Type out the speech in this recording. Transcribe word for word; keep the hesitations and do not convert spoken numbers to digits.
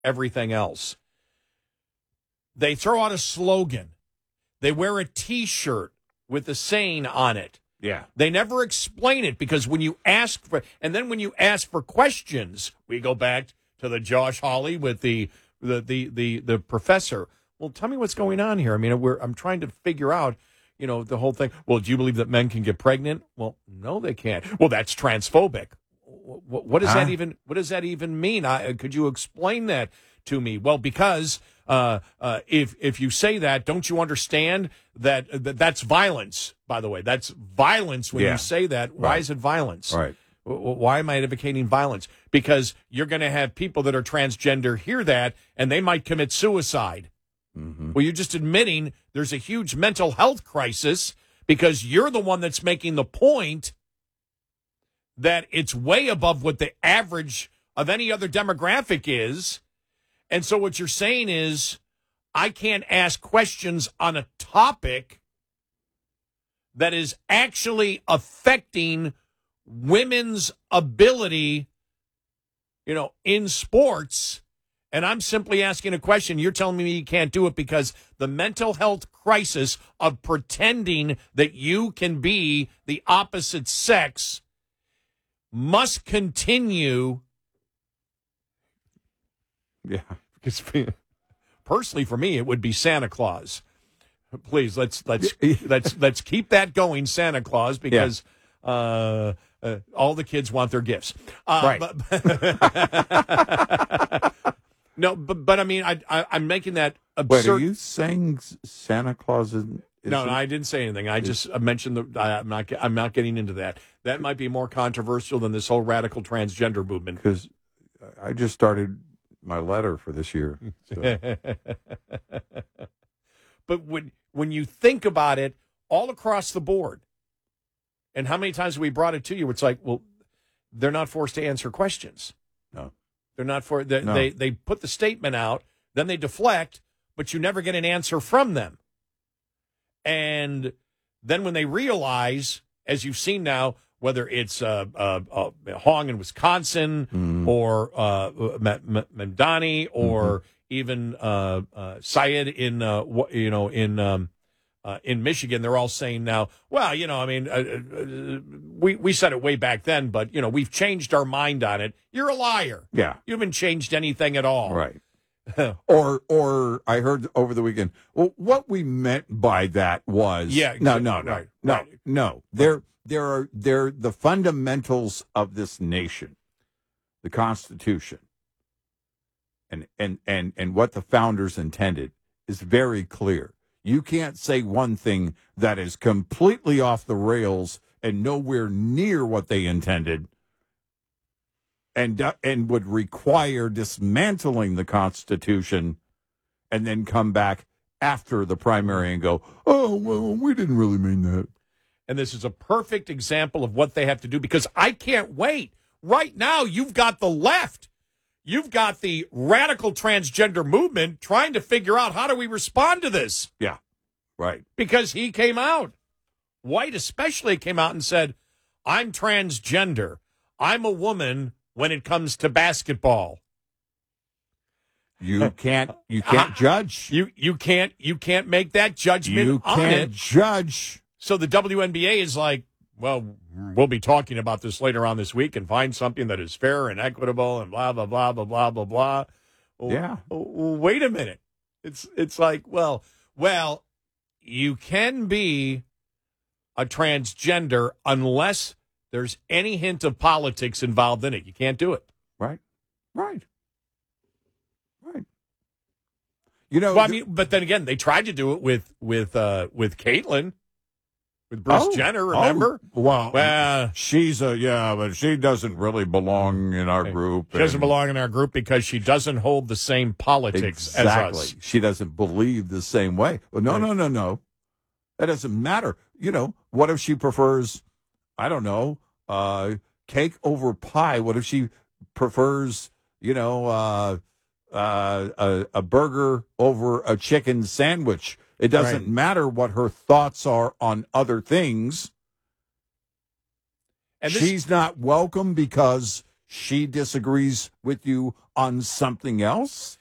everything else. They throw out a slogan. They wear a T-shirt with a saying on it. Yeah. They never explain it because when you ask for, and then when you ask for questions, we go back to the Josh Hawley with the the the the, the professor. Well, tell me what's going on here. I mean, we're I'm trying to figure out, you know, the whole thing. Well, do you believe that men can get pregnant? Well, no, they can't. Well, that's transphobic. What, what does huh? that even what does that even mean? I, could you explain that to me? Well, because uh, uh, if if you say that, don't you understand that, that that's violence? By the way, that's violence when yeah. you say that. Why right. is it violence? Right. Why am I advocating violence? Because you're going to have people that are transgender hear that, and they might commit suicide. Mm-hmm. Well, you're just admitting there's a huge mental health crisis because you're the one that's making the point that it's way above what the average of any other demographic is. And so what you're saying is I can't ask questions on a topic that is actually affecting women's ability, you know, in sports. And I'm simply asking a question. You're telling me you can't do it because the mental health crisis of pretending that you can be the opposite sex must continue. Yeah. Because personally, for me, it would be Santa Claus. Please let's let's let's let's keep that going, Santa Claus, because yeah. uh, uh, all the kids want their gifts. Uh, right. But, no, but but I mean, I, I I'm making that absurd. Wait, are you saying Santa Claus is? No, no, I didn't say anything. I just mentioned the. I, I'm not. I'm not getting into that. That might be more controversial than this whole radical transgender movement. Because I just started my letter for this year. So. But when when you think about it, all across the board, and how many times we brought it to you, it's like, well, they're not forced to answer questions. No, they're not for. They no. they, they put the statement out, then they deflect, but you never get an answer from them. And then when they realize, as you've seen now, whether it's uh, uh, uh, Hong in Wisconsin mm. or uh, M- Mamdani or mm-hmm. even uh, uh, Syed in uh, you know in um, uh, in Michigan, they're all saying now, well, you know, I mean, uh, uh, we we said it way back then, but you know, we've changed our mind on it. You're a liar. Yeah, you haven't changed anything at all. Right. or or I heard over the weekend. Well, what we meant by that was yeah, no, no, no, right, no, right. no. There, there are there the fundamentals of this nation, the Constitution, and and and and what the founders intended is very clear. You can't say one thing that is completely off the rails and nowhere near what they intended. And uh, and would require dismantling the Constitution and then come back after the primary and go, oh, well, we didn't really mean that. And this is a perfect example of what they have to do because I can't wait. Right now, you've got the left. You've got the radical transgender movement trying to figure out how do we respond to this. Yeah, right. Because he came out. White especially came out and said, I'm transgender. I'm a woman. When it comes to basketball, you can't you can't uh, judge. You you can't you can't make that judgment. You on can't it. judge. So the W N B A is like, well, we'll be talking about this later on this week and find something that is fair and equitable and blah blah blah blah blah blah blah. Yeah. Oh, wait a minute. It's it's like, well, well, you can be a transgender unless there's any hint of politics involved in it. You can't do it. Right. Right. Right. You know, well, I mean, but then again, they tried to do it with with uh, with Caitlyn, with Bruce oh, Jenner. Remember? Oh, well, well, she's a yeah, but she doesn't really belong in our group. She doesn't belong in our group because she doesn't hold the same politics exactly. as us. She doesn't believe the same way. Well, no, right. no, no, no. That doesn't matter. You know, what if she prefers? I don't know, uh, cake over pie. What if she prefers, you know, uh, uh, a, a burger over a chicken sandwich? It doesn't right. matter what her thoughts are on other things. And this, she's not welcome because she disagrees with you on something else?